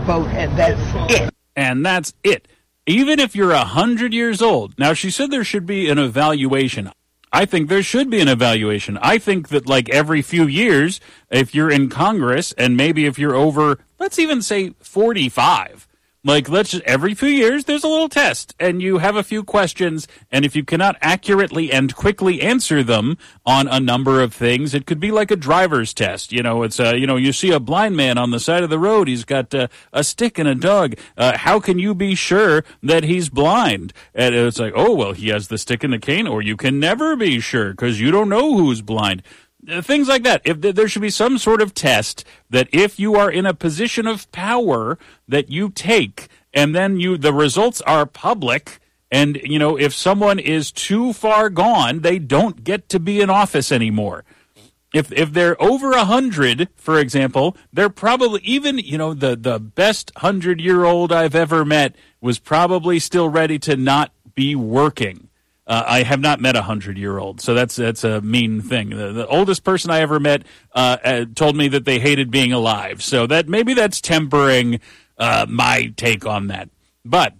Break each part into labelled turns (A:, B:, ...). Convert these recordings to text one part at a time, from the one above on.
A: vote, and that's it.
B: And that's it. Even if you're 100 years old. Now, she said there should be an evaluation. I think there should be an evaluation. I think that, like, every few years, if you're in Congress, and maybe if you're over, let's even say 45, like, every few years, there's a little test, and you have a few questions, and if you cannot accurately and quickly answer them on a number of things, it could be like a driver's test. You know, you see a blind man on the side of the road, he's got a stick and a dog. How can you be sure that he's blind? And it's like, oh, well, he has the stick and the cane, or you can never be sure, because you don't know who's blind. Things like that. If there should be some sort of test that if you are in a position of power that you take, and then the results are public, and, you know, if someone is too far gone, they don't get to be in office anymore. If they're over 100, for example, they're probably, even, you know, the best 100-year-old I've ever met was probably still ready to not be working. I have not met a 100-year-old, so that's a mean thing. The oldest person I ever met told me that they hated being alive, so maybe that's tempering my take on that. But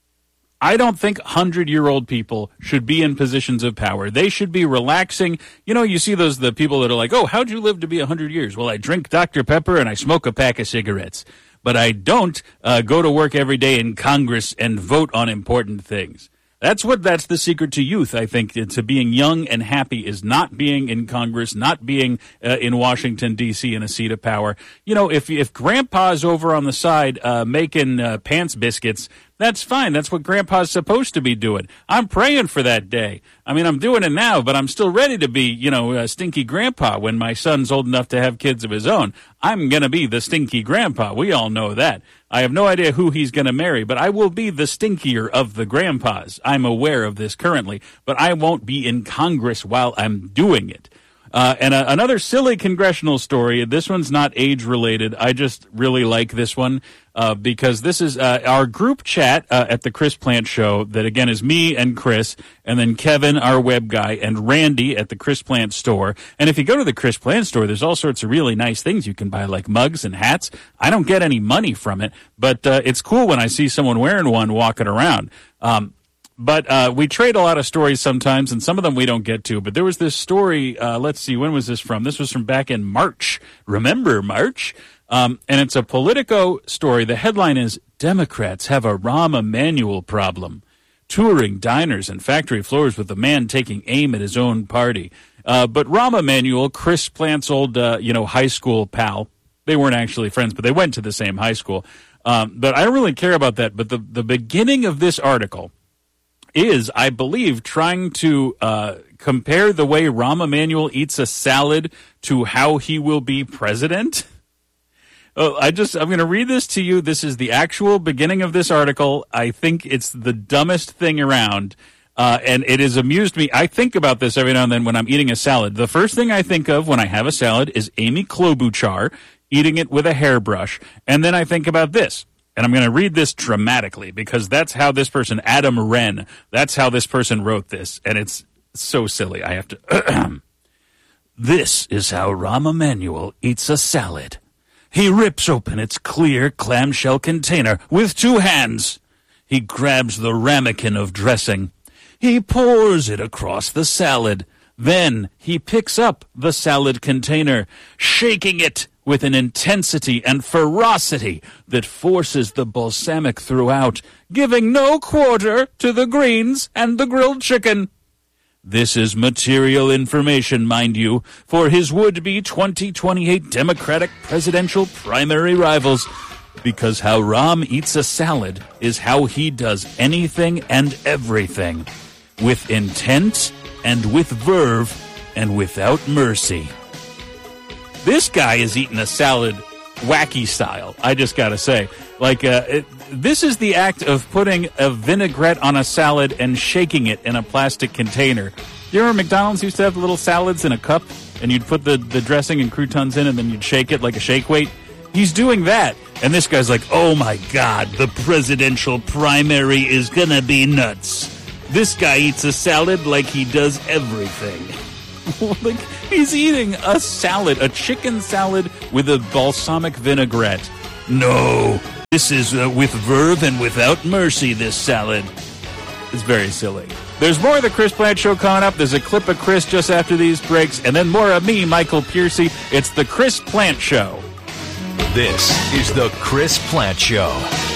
B: I don't think 100-year-old people should be in positions of power. They should be relaxing. You know, you see the people that are like, oh, how'd you live to be 100 years? Well, I drink Dr. Pepper and I smoke a pack of cigarettes. But I don't go to work every day in Congress and vote on important things. That's the secret to youth, I think, to being young and happy, is not being in Congress, not being in Washington, D.C. in a seat of power. You know, if Grandpa's over on the side making pants biscuits, that's fine. That's what Grandpa's supposed to be doing. I'm praying for that day. I mean, I'm doing it now, but I'm still ready to be, you know, stinky grandpa when my son's old enough to have kids of his own. I'm going to be the stinky grandpa. We all know that. I have no idea who he's going to marry, but I will be the stinkier of the grandpas. I'm aware of this currently, but I won't be in Congress while I'm doing it. And another silly congressional story. This one's not age-related. I just really like this one because this is our group chat at the Chris Plant Show that, again, is me and Chris, and then Kevin, our web guy, and Randy at the Chris Plant store. And if you go to the Chris Plant store, there's all sorts of really nice things you can buy, like mugs and hats. I don't get any money from it, but it's cool when I see someone wearing one walking around. But we trade a lot of stories sometimes, and some of them we don't get to. But there was this story, let's see, when was this from? This was from back in March. Remember March? And it's a Politico story. The headline is, Democrats have a Rahm Emanuel problem. Touring diners and factory floors with a man taking aim at his own party. But Rahm Emanuel, Chris Plant's old, high school pal, they weren't actually friends, but they went to the same high school. But I don't really care about that. But the beginning of this article is, I believe, trying to compare the way Rahm Emanuel eats a salad to how he will be president. I'm going to read this to you. This is the actual beginning of this article. I think it's the dumbest thing around, and it has amused me. I think about this every now and then when I'm eating a salad. The first thing I think of when I have a salad is Amy Klobuchar eating it with a hairbrush, and then I think about this. And I'm going to read this dramatically because that's how this person, Adam Wren, that's how this person wrote this. And it's so silly. I have to. This is how Rahm Emanuel eats a salad. He rips open its clear clamshell container with two hands. He grabs the ramekin of dressing. He pours it across the salad. Then he picks up the salad container, shaking it with an intensity and ferocity that forces the balsamic throughout, giving no quarter to the greens and the grilled chicken. This is material information, mind you, for his would-be 2028 Democratic presidential primary rivals, because how Rahm eats a salad is how he does anything and everything, with intent and with verve and without mercy. This guy is eating a salad wacky style, I just got to say. Like, this is the act of putting a vinaigrette on a salad and shaking it in a plastic container. You remember McDonald's used to have the little salads in a cup, and you'd put the dressing and croutons in, and then you'd shake it like a shake weight? He's doing that. And this guy's like, oh my God, the presidential primary is going to be nuts. This guy eats a salad like he does everything. Like, he's eating a salad, a chicken salad with a balsamic vinaigrette. No, This is with verve and without mercy, this salad. It's very silly. There's more of the Chris Plante Show coming up. There's a clip of Chris just after these breaks, and then more of me, Michael Piercy. It's the Chris Plante Show.
A: This is the Chris Plante Show.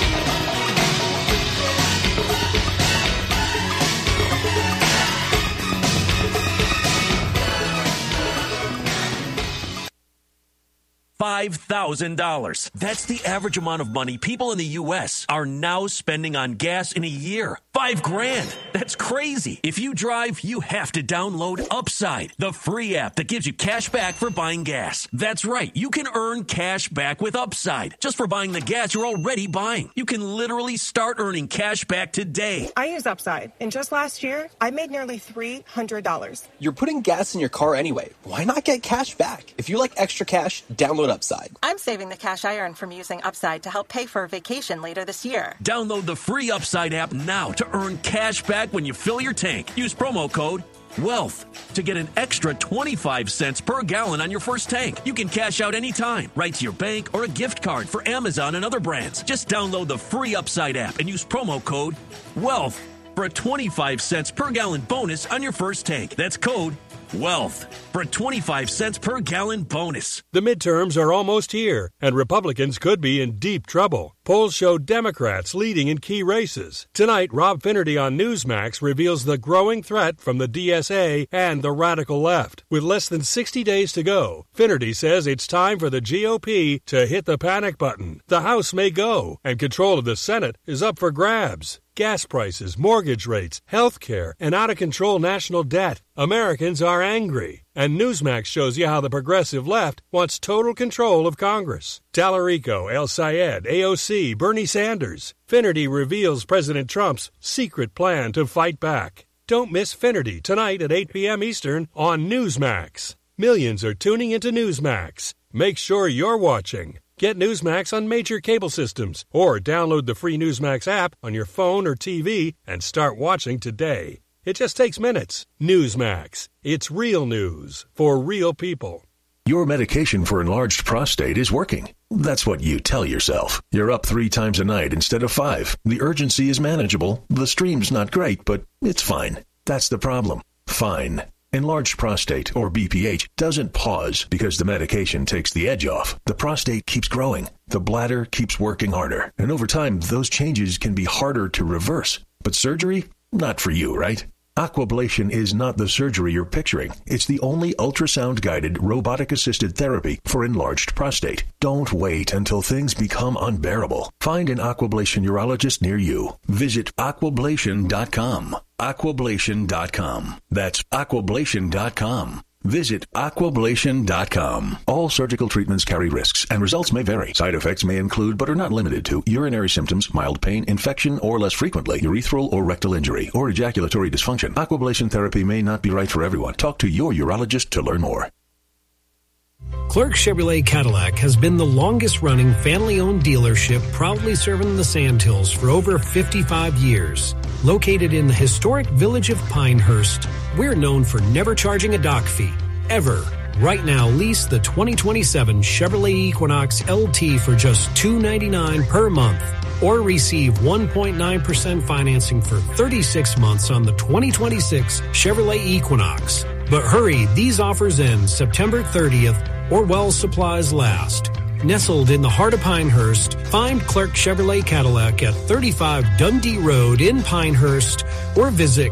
C: $5,000. That's the average amount of money people in the U.S. are now spending on gas in a year. $5,000. That's crazy. If you drive, you have to download Upside, the free app that gives you cash back for buying gas. That's right. You can earn cash back with Upside just for buying the gas you're already buying. You can literally start earning cash back today.
D: I use Upside, and just last year, I made nearly $300.
E: You're putting gas in your car anyway. Why not get cash back? If you like extra cash, download Upside.
D: I'm saving the cash I earn from using Upside to help pay for a vacation later this year.
C: Download the free Upside app now to earn cash back when you fill your tank. Use promo code WEALTH to get an extra 25 cents per gallon on your first tank. You can cash out anytime, right to your bank or a gift card for Amazon and other brands. Just download the free Upside app and use promo code WEALTH for a 25 cents per gallon bonus on your first tank. That's code WEALTH for a 25 cents per gallon bonus.
F: The midterms are almost here, and Republicans could be in deep trouble. Polls show Democrats leading in key races. Tonight, Rob Finnerty on Newsmax reveals the growing threat from the DSA and the radical left. With less than 60 days to go, Finnerty says it's time for the GOP to hit the panic button. The House may go, and control of the Senate is up for grabs. Gas prices, mortgage rates, health care, and out-of-control national debt. Americans are angry. And Newsmax shows you how the progressive left wants total control of Congress. Tallarico, El Sayed, AOC, Bernie Sanders. Finnerty reveals President Trump's secret plan to fight back. Don't miss Finnerty tonight at 8 p.m. Eastern on Newsmax. Millions are tuning into Newsmax. Make sure you're watching. Get Newsmax on major cable systems or download the free Newsmax app on your phone or TV and start watching today. It just takes minutes. Newsmax. It's real news for real people.
G: Your medication for enlarged prostate is working. That's what you tell yourself. You're up 3 times a night instead of 5. The urgency is manageable. The stream's not great, but it's fine. That's the problem. Fine. Enlarged prostate, or BPH, doesn't pause because the medication takes the edge off. The prostate keeps growing. The bladder keeps working harder. And over time, those changes can be harder to reverse. But surgery? Not for you, right? Aquablation is not the surgery you're picturing. It's the only ultrasound-guided, robotic-assisted therapy for enlarged prostate. Don't wait until things become unbearable. Find an Aquablation urologist near you. Visit aquablation.com. Aquablation.com. That's aquablation.com. Visit aquablation.com. All surgical treatments carry risks, and results may vary. Side effects may include, but are not limited to, urinary symptoms, mild pain, infection, or less frequently, urethral or rectal injury, or ejaculatory dysfunction. Aquablation therapy may not be right for everyone. Talk to your urologist to learn more.
H: Clark Chevrolet Cadillac has been the longest-running family-owned dealership proudly serving the Sandhills for over 55 years. Located in the historic village of Pinehurst, we're known for never charging a dock fee, ever. Right now, lease the 2027 Chevrolet Equinox LT for just $299 per month, or receive 1.9% financing for 36 months on the 2026 Chevrolet Equinox. But hurry, these offers end September 30th, or while supplies last. Nestled in the heart of Pinehurst, find Clark Chevrolet Cadillac at 35 Dundee Road in Pinehurst, or visit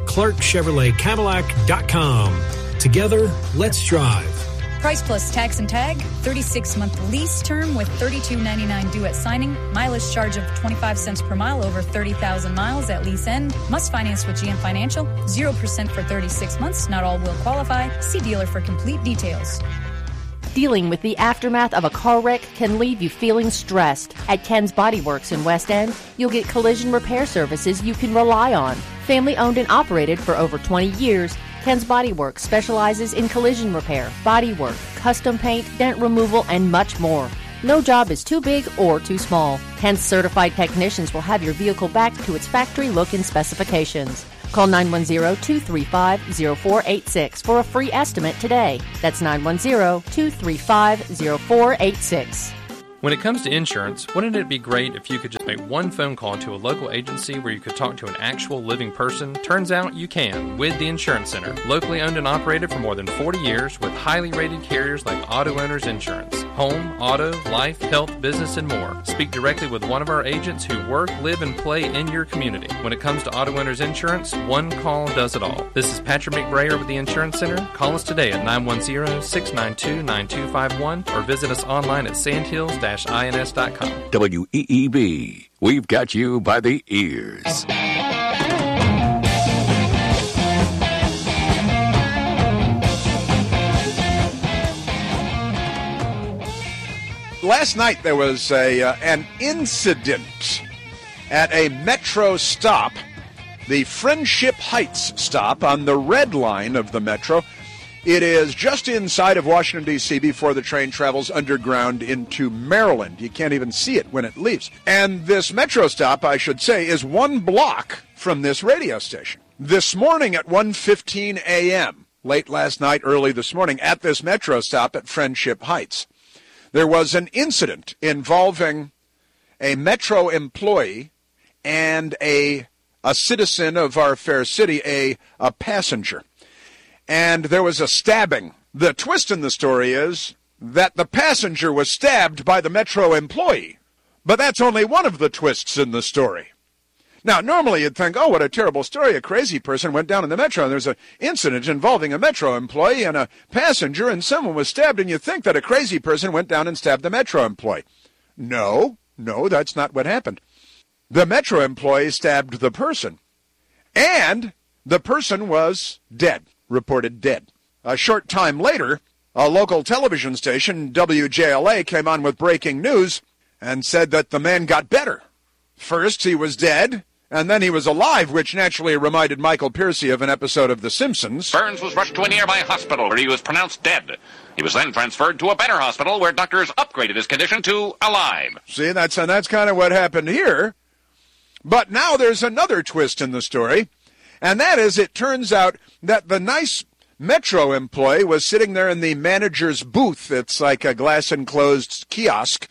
H: clarkchevroletcadillac.com. Together, let's drive.
I: Price plus tax and tag, 36-month lease term with $32.99 due at signing, mileage charge of 25 cents per mile over 30,000 miles at lease end, must finance with GM Financial, 0% for 36 months, not all will qualify. See dealer for complete details.
J: Dealing with the aftermath of a car wreck can leave you feeling stressed. At Ken's Body Works in West End, you'll get collision repair services you can rely on. Family owned and operated for over 20 years, Ken's Body Works specializes in collision repair, body work, custom paint, dent removal, and much more. No job is too big or too small. Ken's certified technicians will have your vehicle back to its factory look and specifications. Call 910-235-0486 for a free estimate today. That's 910-235-0486.
K: When it comes to insurance, wouldn't it be great if you could just make one phone call to a local agency where you could talk to an actual living person? Turns out you can with the Insurance Center. Locally owned and operated for more than 40 years with highly rated carriers like Auto Owners Insurance. Home, auto, life, health, business, and more. Speak directly with one of our agents who work, live, and play in your community. When it comes to Auto Owners Insurance, one call does it all. This is Patrick McBrayer with the Insurance Center. Call us today at 910-692-9251 or visit us online at sandhills-ins.com.
L: WEEB, we've got you by the ears.
M: Last night there was an incident at a metro stop, the Friendship Heights stop on the red line of the metro. It is just inside of Washington, D.C. before the train travels underground into Maryland. You can't even see it when it leaves. And this metro stop, I should say, is 1 block from this radio station. This morning at 1:15 a.m., late last night, early this morning, at this metro stop at Friendship Heights, there was an incident involving a metro employee and a citizen of our fair city, a passenger. And there was a stabbing. The twist in the story is that the passenger was stabbed by the metro employee. But that's only one of the twists in the story. Now, normally you'd think, oh, what a terrible story. A crazy person went down in the metro, and there's an incident involving a metro employee and a passenger, and someone was stabbed, and you think that a crazy person went down and stabbed the metro employee. No, that's not what happened. The metro employee stabbed the person, and the person was dead. Reported dead. A short time later, a local television station, WJLA, came on with breaking news and said that the man got better. First, he was dead, and then he was alive, which naturally reminded Michael Piercy of an episode of The Simpsons.
N: Burns was rushed to a nearby hospital where he was pronounced dead. He was then transferred to a better hospital where doctors upgraded his condition to alive.
M: See, that's kind of what happened here. But now there's another twist in the story. And that is, it turns out that the nice metro employee was sitting there in the manager's booth. It's like a glass-enclosed kiosk.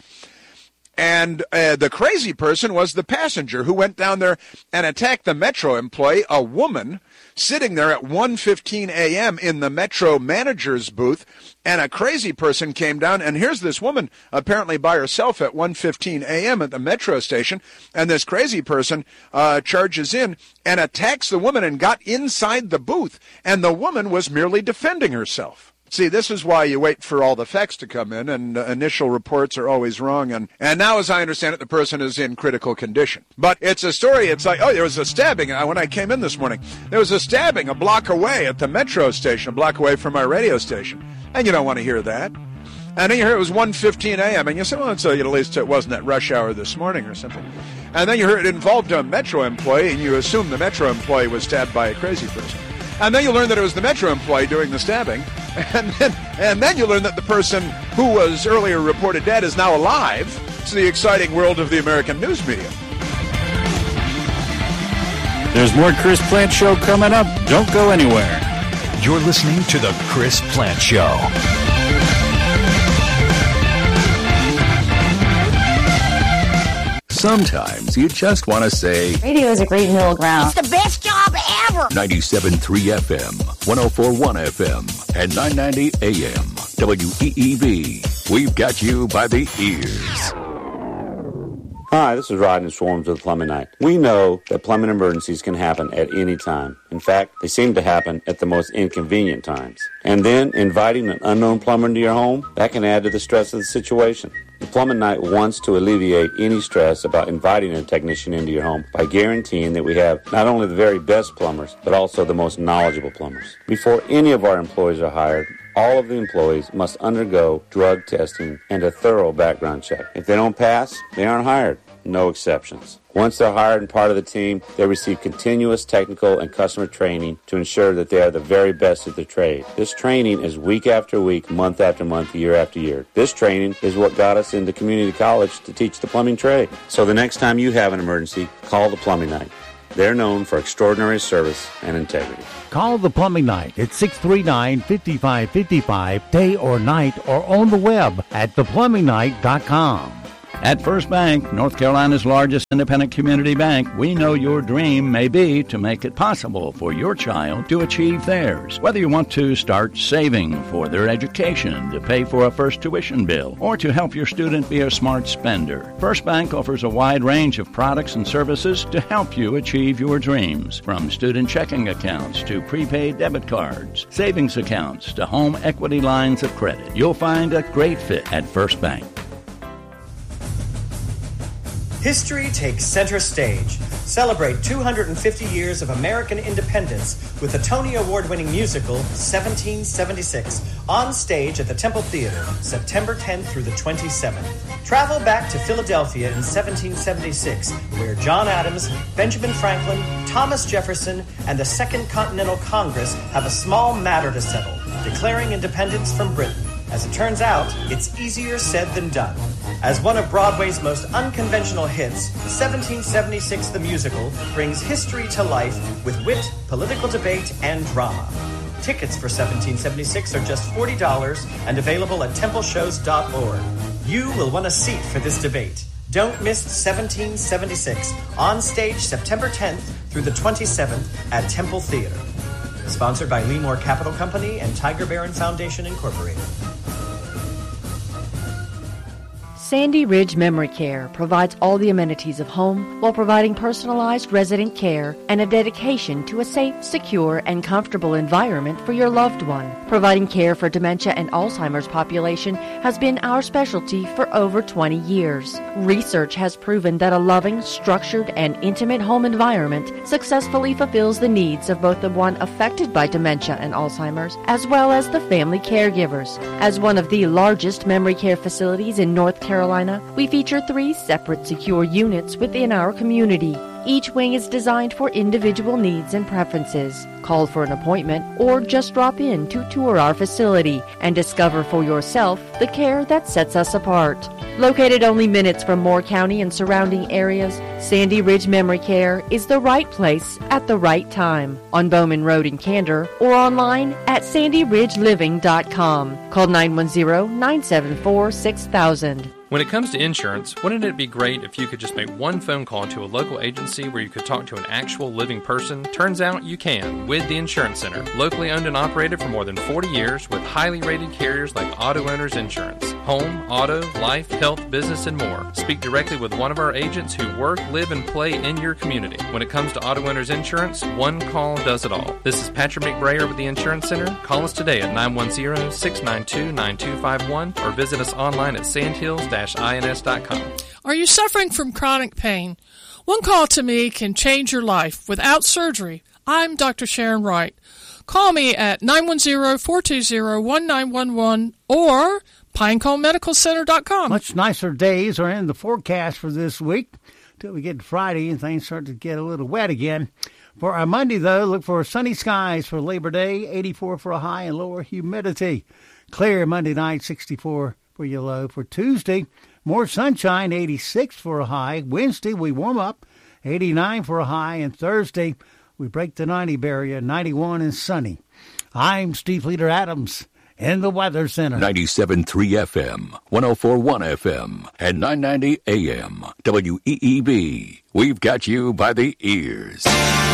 M: And the crazy person was the passenger who went down there and attacked the metro employee, a woman, sitting there at 1:15 a.m. in the metro manager's booth. And a crazy person came down, and here's this woman apparently by herself at 1:15 a.m. at the metro station. And this crazy person charges in and attacks the woman and got inside the booth. And the woman was merely defending herself. See, this is why you wait for all the facts to come in, and initial reports are always wrong. And now, as I understand it, the person is in critical condition. But it's a story, it's like, oh, there was a stabbing. When I came in this morning, there was a stabbing a block away at the metro station, a block away from our radio station. And you don't want to hear that. And then you hear it was 1:15 a.m., and you say, well, so at least it wasn't at rush hour this morning or something. And then you hear it involved a metro employee, and you assume the metro employee was stabbed by a crazy person. And then you learn that it was the metro employee doing the stabbing. And then you learn that the person who was earlier reported dead is now alive. It's the exciting world of the American news media.
B: There's more Chris Plant Show coming up. Don't go anywhere.
A: You're listening to The Chris Plant Show.
L: Sometimes you just want to say,
O: radio is a great middle ground.
P: It's the best job ever.
L: 97.3 FM, 104.1 FM, and 990 AM. WEEB. We've got you by the ears.
Q: Hi, this is Rodney Swarms with Plumbing Night. We know that plumbing emergencies can happen at any time. In fact, they seem to happen at the most inconvenient times. And then inviting an unknown plumber into your home, that can add to the stress of the situation. The Plumbing Night wants to alleviate any stress about inviting a technician into your home by guaranteeing that we have not only the very best plumbers, but also the most knowledgeable plumbers. Before any of our employees are hired, all of the employees must undergo drug testing and a thorough background check. If they don't pass, they aren't hired. No exceptions. Once they're hired and part of the team, they receive continuous technical and customer training to ensure that they are the very best at their trade. This training is week after week, month after month, year after year. This training is what got us into community college to teach the plumbing trade. So the next time you have an emergency, call the Plumbing Night. They're known for extraordinary service and integrity.
R: Call the Plumbing Night at 639-5555, day or night, or on the web at theplumbingnight.com. At First Bank, North Carolina's largest independent community bank, we know your dream may be to make it possible for your child to achieve theirs. Whether you want to start saving for their education, to pay for a first tuition bill, or to help your student be a smart spender, First Bank offers a wide range of products and services to help you achieve your dreams. From student checking accounts to prepaid debit cards, savings accounts to home equity lines of credit, you'll find a great fit at First Bank.
O: History takes center stage. Celebrate 250 years of American independence with the Tony Award-winning musical 1776 on stage at the Temple Theater, September 10th through the 27th. Travel back to Philadelphia in 1776, where John Adams, Benjamin Franklin, Thomas Jefferson, and the Second Continental Congress have a small matter to settle, declaring independence from Britain. As it turns out, it's easier said than done. As one of Broadway's most unconventional hits, 1776 the Musical brings history to life with wit, political debate, and drama. Tickets for 1776 are just $40 and available at templeshows.org. You will want a seat for this debate. Don't miss 1776 on stage September 10th through the 27th at Temple Theater. Sponsored by Leemore Capital Company and Tiger Barron Foundation, Incorporated.
J: Sandy Ridge Memory Care provides all the amenities of home while providing personalized resident care and a dedication to a safe, secure, and comfortable environment for your loved one. Providing care for dementia and Alzheimer's population has been our specialty for over 20 years. Research has proven that a loving, structured, and intimate home environment successfully fulfills the needs of both the one affected by dementia and Alzheimer's as well as the family caregivers. As one of the largest memory care facilities in North Carolina, we feature 3 separate secure units within our community. Each wing is designed for individual needs and preferences. Call for an appointment or just drop in to tour our facility and discover for yourself the care that sets us apart. Located only minutes from Moore County and surrounding areas, Sandy Ridge Memory Care is the right place at the right time on Bowman Road in Candor or online at sandyridgeliving.com. Call 910-974-6000.
K: When it comes to insurance, wouldn't it be great if you could just make one phone call to a local agency where you could talk to an actual living person? Turns out you can with the Insurance Center. Locally owned and operated for more than 40 years with highly rated carriers like Auto Owners Insurance. Home, auto, life, health, business, and more. Speak directly with one of our agents who work, live, and play in your community. When it comes to Auto Owners Insurance, one call does it all. This is Patrick McBrayer with the Insurance Center. Call us today at 910-692-9251 or visit us online at sandhills-ins.com.
P: Are you suffering from chronic pain? One call to me can change your life without surgery. I'm Dr. Sharon Wright. Call me at 910-420-1911 or PineConeMedicalCenter.com.
R: Much nicer days are in the forecast for this week until we get to Friday and things start to get a little wet again. For our Monday, though, look for sunny skies for Labor Day, 84 for a high and lower humidity. Clear Monday night, 64 for your low. For Tuesday, more sunshine, 86 for a high. Wednesday, we warm up, 89 for a high. And Thursday, we break the 90 barrier, 91 and sunny. I'm Steve Leader Adams in the Weather Center.
L: 97.3 FM, 104.1 FM, and 990 AM. WEEB. We've got you by the ears.